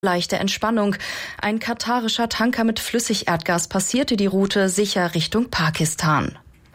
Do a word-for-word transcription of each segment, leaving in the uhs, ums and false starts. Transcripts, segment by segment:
Leichte Entspannung. Ein katarischer Tanker mit Flüssigerdgas passierte die Route sicher Richtung Pakistan.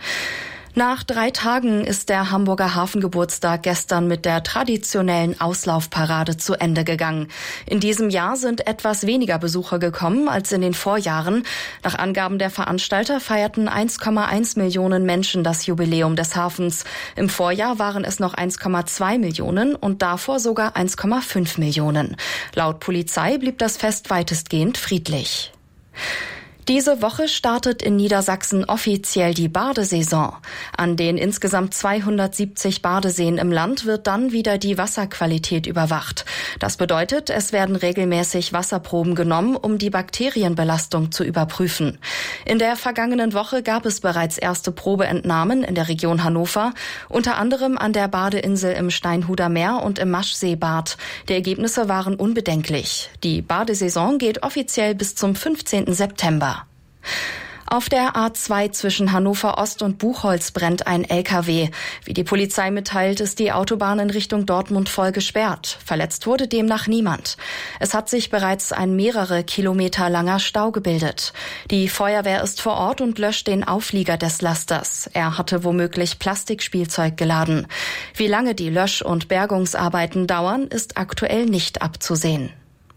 Nach drei Tagen ist der Hamburger Hafengeburtstag gestern mit der traditionellen Auslaufparade zu Ende gegangen. In diesem Jahr sind etwas weniger Besucher gekommen als in den Vorjahren. Nach Angaben der Veranstalter feierten eins Komma eins Millionen Menschen das Jubiläum des Hafens. Im Vorjahr waren es noch eins Komma zwei Millionen und davor sogar eins Komma fünf Millionen. Laut Polizei blieb das Fest weitestgehend friedlich. Diese Woche startet in Niedersachsen offiziell die Badesaison. An den insgesamt zweihundertsiebzig Badeseen im Land wird dann wieder die Wasserqualität überwacht. Das bedeutet, es werden regelmäßig Wasserproben genommen, um die Bakterienbelastung zu überprüfen. In der vergangenen Woche gab es bereits erste Probeentnahmen in der Region Hannover, unter anderem an der Badeinsel im Steinhuder Meer und im Maschseebad. Die Ergebnisse waren unbedenklich. Die Badesaison geht offiziell bis zum fünfzehnten September. Auf der A zwei zwischen Hannover Ost und Buchholz brennt ein L K W. Wie die Polizei mitteilt, ist die Autobahn in Richtung Dortmund voll gesperrt. Verletzt wurde demnach niemand. Es hat sich bereits ein mehrere Kilometer langer Stau gebildet. Die Feuerwehr ist vor Ort und löscht den Auflieger des Lasters. Er hatte womöglich Plastikspielzeug geladen. Wie lange die Lösch- und Bergungsarbeiten dauern, ist aktuell nicht abzusehen.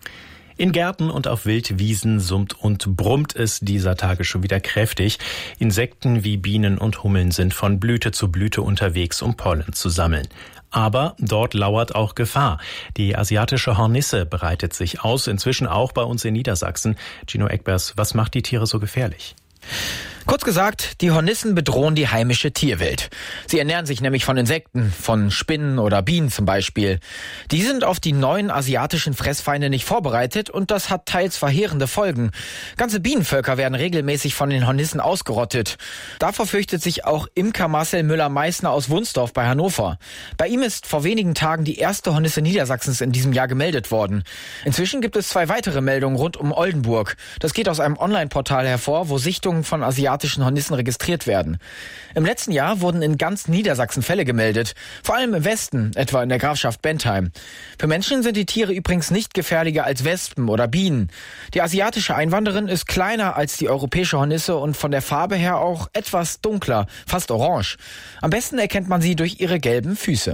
In Gärten und auf Wildwiesen summt und brummt es dieser Tage schon wieder kräftig. Insekten wie Bienen und Hummeln sind von Blüte zu Blüte unterwegs, um Pollen zu sammeln. Aber dort lauert auch Gefahr. Die asiatische Hornisse breitet sich aus, inzwischen auch bei uns in Niedersachsen. Gino Eckbers, was macht die Tiere so gefährlich? Kurz gesagt, die Hornissen bedrohen die heimische Tierwelt. Sie ernähren sich nämlich von Insekten, von Spinnen oder Bienen zum Beispiel. Die sind auf die neuen asiatischen Fressfeinde nicht vorbereitet und das hat teils verheerende Folgen. Ganze Bienenvölker werden regelmäßig von den Hornissen ausgerottet. Davor fürchtet sich auch Imker Marcel Müller-Meissner aus Wunsdorf bei Hannover. Bei ihm ist vor wenigen Tagen die erste Hornisse Niedersachsens in diesem Jahr gemeldet worden. Inzwischen gibt es zwei weitere Meldungen rund um Oldenburg. Das geht aus einem Online-Portal hervor, wo Sichtungen von asiatischen Hornissen registriert werden. Im letzten Jahr wurden in ganz Niedersachsen Fälle gemeldet, vor allem im Westen, etwa in der Grafschaft Bentheim. Für Menschen sind die Tiere übrigens nicht gefährlicher als Wespen oder Bienen. Die asiatische Einwanderin ist kleiner als die europäische Hornisse und von der Farbe her auch etwas dunkler, fast orange. Am besten erkennt man sie durch ihre gelben Füße.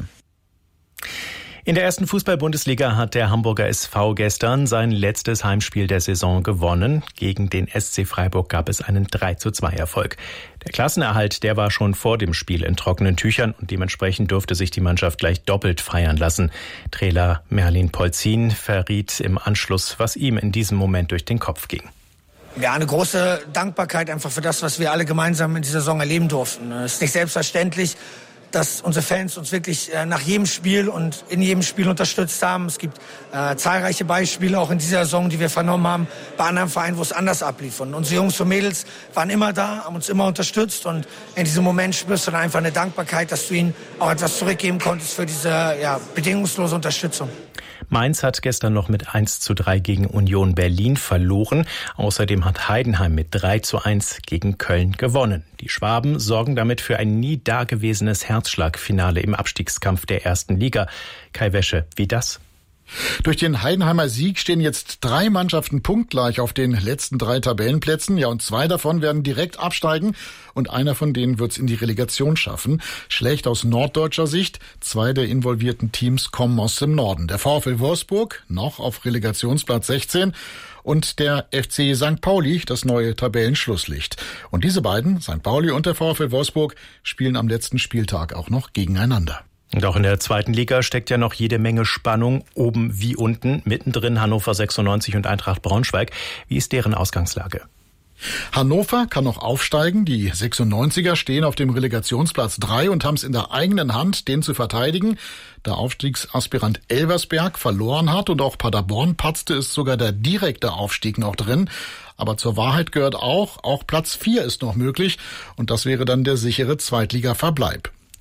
In der ersten Fußball-Bundesliga hat der Hamburger S V gestern sein letztes Heimspiel der Saison gewonnen. Gegen den S C Freiburg gab es einen drei zu zwei Erfolg. Der Klassenerhalt, der war schon vor dem Spiel in trockenen Tüchern und dementsprechend durfte sich die Mannschaft gleich doppelt feiern lassen. Trainer Merlin Polzin verriet im Anschluss, was ihm in diesem Moment durch den Kopf ging. Ja, eine große Dankbarkeit einfach für das, was wir alle gemeinsam in dieser Saison erleben durften. Es ist nicht selbstverständlich, dass unsere Fans uns wirklich äh, nach jedem Spiel und in jedem Spiel unterstützt haben. Es gibt äh, zahlreiche Beispiele auch in dieser Saison, die wir vernommen haben, bei anderen Vereinen, wo es anders ablief. Und unsere Jungs und Mädels waren immer da, haben uns immer unterstützt. Und in diesem Moment spürst du dann einfach eine Dankbarkeit, dass du ihnen auch etwas zurückgeben konntest für diese ja, bedingungslose Unterstützung. Mainz hat gestern noch mit eins zu drei gegen Union Berlin verloren. Außerdem hat Heidenheim mit drei zu eins gegen Köln gewonnen. Die Schwaben sorgen damit für ein nie dagewesenes Herzschlagfinale im Abstiegskampf der ersten Liga. Kai Wäsche, wie das? Durch den Heidenheimer Sieg stehen jetzt drei Mannschaften punktgleich auf den letzten drei Tabellenplätzen. Ja, und zwei davon werden direkt absteigen und einer von denen wird's in die Relegation schaffen. Schlecht aus norddeutscher Sicht. Zwei der involvierten Teams kommen aus dem Norden. Der VfL Wolfsburg noch auf Relegationsplatz sechzehn und der F C Sankt Pauli, das neue Tabellenschlusslicht. Und diese beiden, Sankt Pauli und der VfL Wolfsburg, spielen am letzten Spieltag auch noch gegeneinander. Und auch in der zweiten Liga steckt ja noch jede Menge Spannung, oben wie unten, mittendrin Hannover sechsundneunzig und Eintracht Braunschweig. Wie ist deren Ausgangslage? Hannover kann noch aufsteigen. Die sechsundneunziger stehen auf dem Relegationsplatz drei und haben es in der eigenen Hand, den zu verteidigen. Der Aufstiegsaspirant Elversberg verloren hat und auch Paderborn patzte, ist sogar der direkte Aufstieg noch drin. Aber zur Wahrheit gehört auch, auch Platz vier ist noch möglich und das wäre dann der sichere Zweitliga-Verbleib.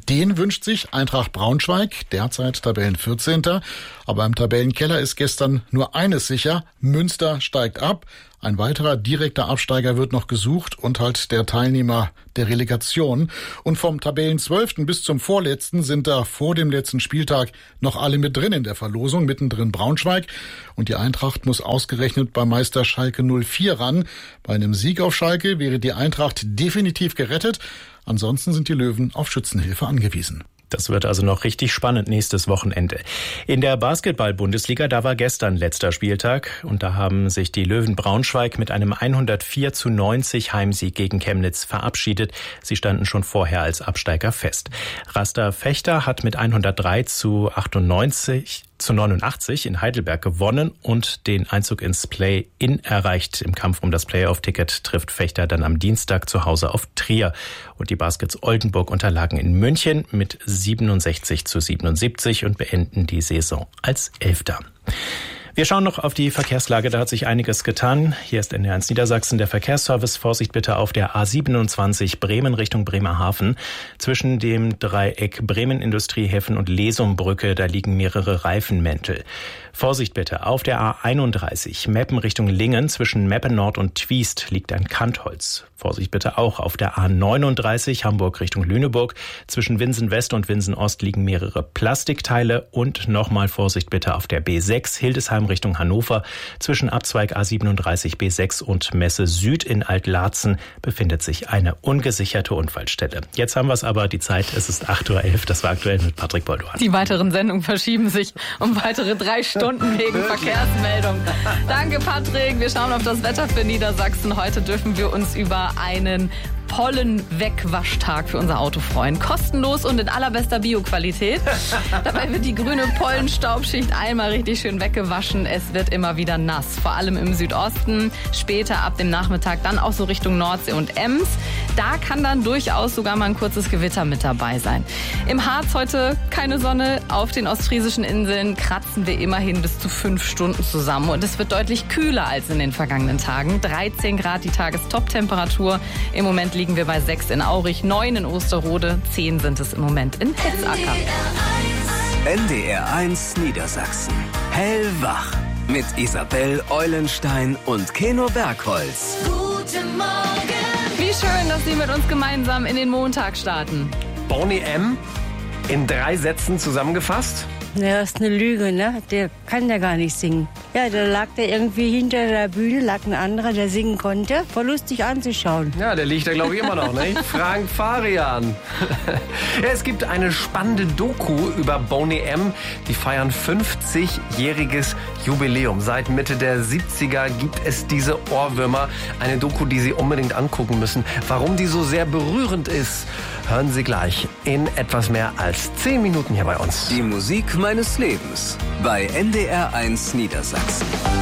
Den wünscht sich Eintracht Braunschweig, derzeit Tabellenvierzehnter. Aber im Tabellenkeller ist gestern nur eines sicher: Münster steigt ab. Ein weiterer direkter Absteiger wird noch gesucht und halt der Teilnehmer der Relegation. Und vom Tabellenzwölften bis zum Vorletzten sind da vor dem letzten Spieltag noch alle mit drin in der Verlosung, mittendrin Braunschweig. Und die Eintracht muss ausgerechnet bei Meister Schalke null vier ran. Bei einem Sieg auf Schalke wäre die Eintracht definitiv gerettet. Ansonsten sind die Löwen auf Schützenhilfe angewiesen. Das wird also noch richtig spannend nächstes Wochenende. In der Basketball-Bundesliga, da war gestern letzter Spieltag und da haben sich die Löwen Braunschweig mit einem hundertvier zu neunzig Heimsieg gegen Chemnitz verabschiedet. Sie standen schon vorher als Absteiger fest. Raster Fechter hat mit hundertdrei zu achtundneunzig zu neunundachtzig in Heidelberg gewonnen und den Einzug ins Play-In erreicht. Im Kampf um das Playoff-Ticket trifft Fechter dann am Dienstag zu Hause auf Trier. Und die Baskets Oldenburg unterlagen in München mit siebenundsechzig zu siebenundsiebzig und beenden die Saison als Elfter. Wir schauen noch auf die Verkehrslage, da hat sich einiges getan. Hier ist N D R eins Niedersachsen der Verkehrsservice. Vorsicht bitte auf der A siebenundzwanzig Bremen Richtung Bremerhaven. Zwischen dem Dreieck Bremen Industriehäfen und Lesumbrücke, da liegen mehrere Reifenmäntel. Vorsicht bitte auf der A einunddreißig Meppen Richtung Lingen. Zwischen Meppen Nord und Twiest liegt ein Kantholz. Vorsicht bitte auch auf der A neununddreißig Hamburg Richtung Lüneburg. Zwischen Winsen West und Winsen Ost liegen mehrere Plastikteile. Und nochmal Vorsicht bitte auf der B sechs Hildesheim Richtung Hannover. Zwischen Abzweig A siebenunddreißig B sechs und Messe Süd in Altlarzen befindet sich eine ungesicherte Unfallstelle. Jetzt haben wir es aber, die Zeit, es ist acht Uhr elf. Das war aktuell mit Patrick Bolduan. Die weiteren Sendungen verschieben sich um weitere drei Stunden wegen Verkehrsmeldung. Danke, Patrick. Wir schauen auf das Wetter für Niedersachsen. Heute dürfen wir uns über einen Pollenwegwaschtag für unser Auto freuen. Kostenlos und in allerbester Bioqualität. Dabei wird die grüne Pollenstaubschicht einmal richtig schön weggewaschen. Es wird immer wieder nass, vor allem im Südosten. Später ab dem Nachmittag dann auch so Richtung Nordsee und Ems. Da kann dann durchaus sogar mal ein kurzes Gewitter mit dabei sein. Im Harz heute keine Sonne. Auf den ostfriesischen Inseln kratzen wir immerhin bis zu fünf Stunden zusammen. Und es wird deutlich kühler als in den vergangenen Tagen. dreizehn Grad die Tagestop-Temperatur. Im Moment liegen wir bei sechs in Aurich, neun in Osterode, zehn sind es im Moment in Hetzacker. N D R eins Niedersachsen. Hellwach mit Isabel Eulenstein und Keno Bergholz. Guten Morgen. Wie schön, dass Sie mit uns gemeinsam in den Montag starten. Boney M. in drei Sätzen zusammengefasst. Ja, das ist eine Lüge, ne? Der kann ja gar nicht singen. Ja, da lag der irgendwie hinter der Bühne, lag ein anderer, der singen konnte. Voll lustig anzuschauen. Ja, der liegt da, glaube ich, immer noch, ne? Frank Farian. Ja, es gibt eine spannende Doku über Boney M. Die feiern fünfzigjähriges Jubiläum. Seit Mitte der siebziger gibt es diese Ohrwürmer. Eine Doku, die Sie unbedingt angucken müssen. Warum die so sehr berührend ist, hören Sie gleich in etwas mehr als zehn Minuten hier bei uns. Die Musik meines Lebens bei N D R eins Niedersachsen.